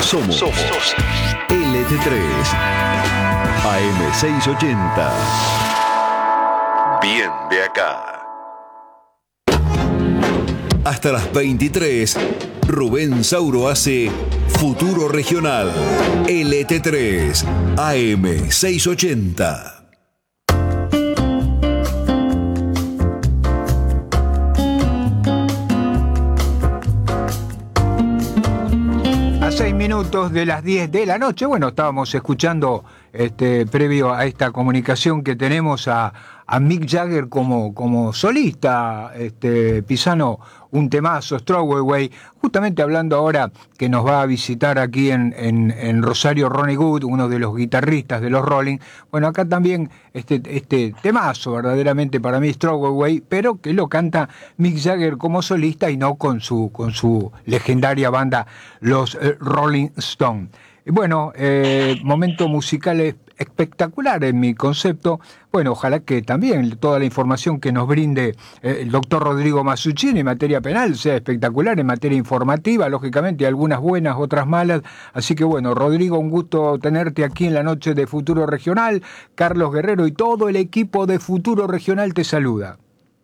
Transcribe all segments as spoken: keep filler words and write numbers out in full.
Somos, Somos L T tres A M seiscientos ochenta. Bien de acá. Hasta las veintitrés, Rubén Sauro hace Futuro Regional. L T tres A M seiscientos ochenta. Seis minutos de las diez de la noche. Bueno, estábamos escuchando este, previo a esta comunicación que tenemos a, a Mick Jagger como, como solista, este, Pisano, un temazo, Stowaway, justamente hablando ahora que nos va a visitar aquí en, en, en Rosario Ronnie Wood, uno de los guitarristas de los Rolling. Bueno, acá también este, este temazo, verdaderamente para mí, Stowaway, pero que lo canta Mick Jagger como solista y no con su, con su legendaria banda, los eh, Rolling Stone. Bueno, eh, momento musical espectacular en mi concepto. Bueno, ojalá que también toda la información que nos brinde eh, el doctor Rodrigo Masuccini en materia penal sea espectacular, en materia informativa, lógicamente, algunas buenas, otras malas. Así que bueno, Rodrigo, un gusto tenerte aquí en la noche de Futuro Regional. Carlos Guerrero y todo el equipo de Futuro Regional te saluda.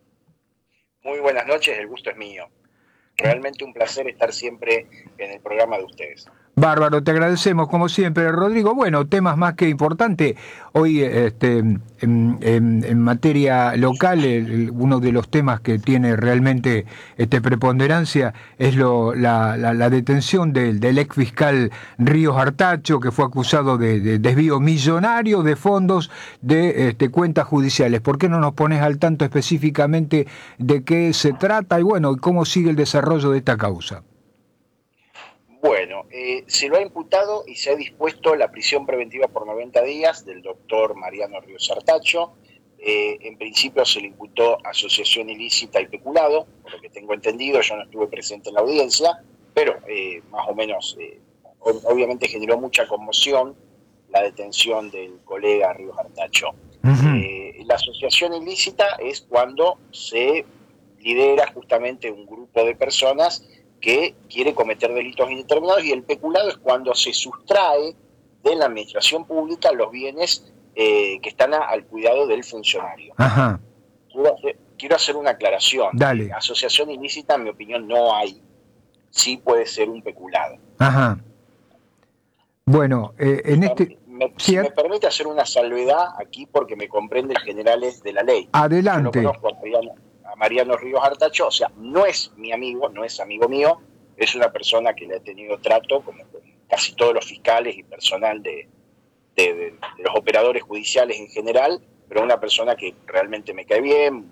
Muy buenas noches, el gusto es mío. Realmente un placer estar siempre en el programa de ustedes. Bárbaro, te agradecemos como siempre, Rodrigo. Bueno, temas más que importantes. Hoy, este, en, en, en materia local, el, uno de los temas que tiene realmente este, preponderancia es lo, la, la, la detención del, del ex fiscal Ríos Artacho, que fue acusado de, de desvío millonario de fondos de este, cuentas judiciales. ¿Por qué no nos pones al tanto específicamente de qué se trata y bueno, y cómo sigue el desarrollo de esta causa? Bueno, eh, se lo ha imputado y se ha dispuesto la prisión preventiva por noventa días del doctor Mariano Ríos Artacho. Eh, en principio se le imputó asociación ilícita y peculado, por lo que tengo entendido, yo no estuve presente en la audiencia, pero eh, más o menos, eh, obviamente generó mucha conmoción la detención del colega Ríos Artacho. Uh-huh. Eh, la asociación ilícita es cuando se lidera justamente un grupo de personas que quiere cometer delitos indeterminados, y el peculado es cuando se sustrae de la administración pública los bienes eh, que están a, al cuidado del funcionario. Ajá. Quiero hacer, quiero hacer una aclaración. Dale. Asociación ilícita, en mi opinión, no hay. Sí puede ser un peculado. Ajá. Bueno, eh, en este... Me, si me permite hacer una salvedad aquí, porque me comprende el generales de la ley. Adelante. Yo no conozco a Mariano, a Mariano Ríos Artacho, o sea, no es mi amigo, no es amigo mío, es una persona que le ha tenido trato, como con casi todos los fiscales y personal de, de, de, de los operadores judiciales en general, pero una persona que realmente me cae bien,